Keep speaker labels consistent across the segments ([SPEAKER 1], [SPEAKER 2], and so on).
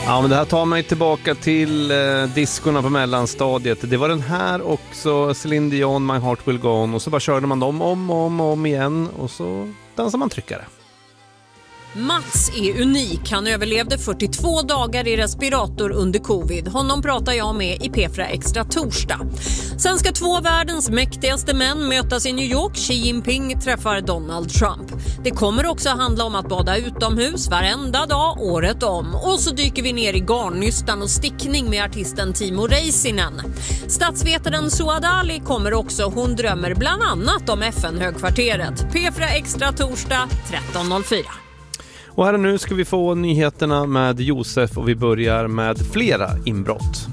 [SPEAKER 1] Ja, men det här tar mig tillbaka till diskorna på mellanstadiet. Det var den här också, Celine Dion, My Heart Will Go On. Och så bara körde man dem om igen och så dansade man tryckare.
[SPEAKER 2] Mats är unik. Han överlevde 42 dagar i respirator under covid. Honom pratar jag med i P4 Extra torsdag. Sen ska 2 världens mäktigaste män mötas i New York. Xi Jinping träffar Donald Trump. Det kommer också handla om att bada utomhus varenda dag, året om. Och så dyker vi ner i garnnystan och stickning med artisten Timo Räisänen. Statsvetaren Suad Ali kommer också. Hon drömmer bland annat om FN-högkvarteret. P4 Extra torsdag 13.04.
[SPEAKER 1] Och här och nu ska vi få nyheterna med Josef och vi börjar med flera inbrott.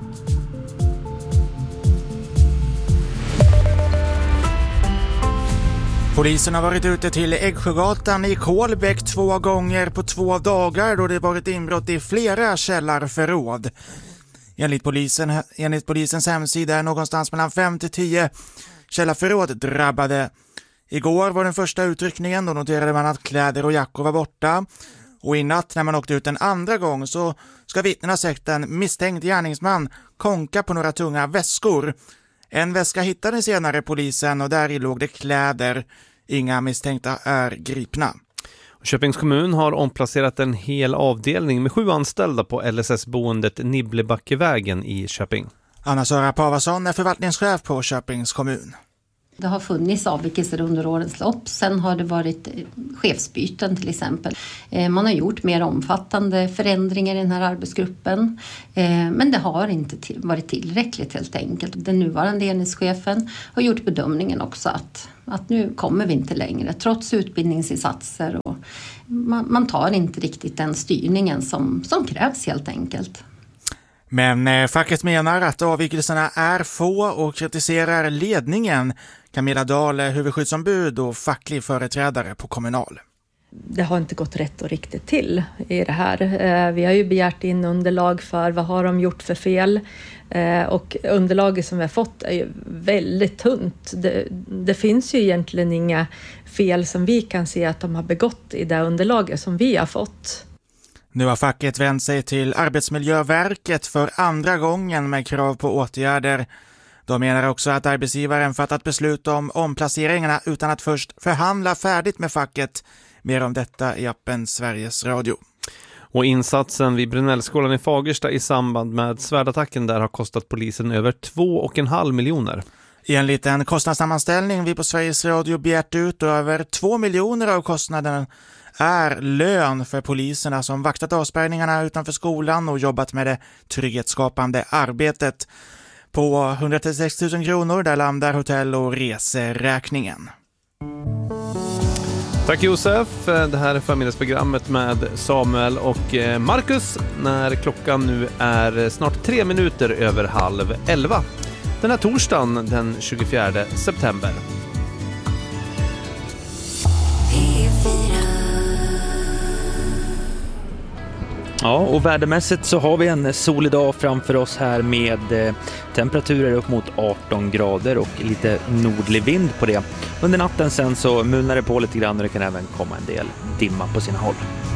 [SPEAKER 3] Polisen har varit ute till Äggsjögatan i Kolbäck 2 gånger på 2 dagar då det varit inbrott i flera källarförråd. Enligt polisens hemsida är någonstans mellan 5-10 källarförråd drabbade. Igår var den första utryckningen, då noterade man att kläder och jackor var borta. Och i natt när man åkte ut en andra gång så ska vittnen ha sett en misstänkt gärningsman konka på några tunga väskor. En väska hittade senare polisen och där låg det kläder. Inga misstänkta är gripna.
[SPEAKER 1] Köpings kommun har omplacerat en hel avdelning med 7 anställda på LSS-boendet Nibblebackevägen i Köping.
[SPEAKER 3] Anna-Sara Pavarsson är förvaltningschef på Köpings kommun.
[SPEAKER 4] Det har funnits avvikelser under årens lopp. Sen har det varit chefsbyten till exempel. Man har gjort mer omfattande förändringar i den här arbetsgruppen. Men det har inte varit tillräckligt helt enkelt. Den nuvarande enhetschefen har gjort bedömningen också att nu kommer vi inte längre. Trots utbildningsinsatser och man tar inte riktigt den styrningen som krävs helt enkelt.
[SPEAKER 3] Men facket menar att avvikelserna är få och kritiserar ledningen. Camilla Dahl är huvudskyddsombud och facklig företrädare på Kommunal.
[SPEAKER 5] Det har inte gått rätt och riktigt till i det här. Vi har ju begärt in underlag för vad har de gjort för fel. Och underlaget som vi har fått är ju väldigt tunt. Det finns ju egentligen inga fel som vi kan se att de har begått i det underlaget som vi har fått.
[SPEAKER 3] Nu har facket vänt sig till Arbetsmiljöverket för andra gången med krav på åtgärder. De menar också att arbetsgivaren fattat beslut om omplaceringarna utan att först förhandla färdigt med facket. Mer om detta i appen Sveriges Radio.
[SPEAKER 1] Och insatsen vid Brunellskolan i Fagersta i samband med svärdattacken där har kostat polisen över 2,5 miljoner.
[SPEAKER 3] Enligt en kostnadssammanställning vi på Sveriges Radio begärt ut över 2 miljoner av kostnaden är lön för poliserna som vaktat avspärrningarna utanför skolan och jobbat med det trygghetsskapande arbetet. På 136 000 kronor där landar hotell- och reseräkningen.
[SPEAKER 1] Tack Josef. Det här är förmiddagsprogrammet med Samuel och Marcus när klockan nu är snart 3 minuter över 10:30. Den här torsdagen den 24 september.
[SPEAKER 6] Ja, och värdemässigt så har vi en solig dag framför oss här med temperaturer upp mot 18 grader och lite nordlig vind på det. Under natten sen så mulnar det på lite grann och det kan även komma en del dimma på sina håll.